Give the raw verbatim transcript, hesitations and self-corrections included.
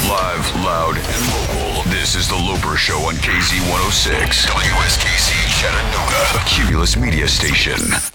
Live, loud, and local. This is The Loper Show on K Z one oh six. W S K C Chattanooga. A Cumulus media station.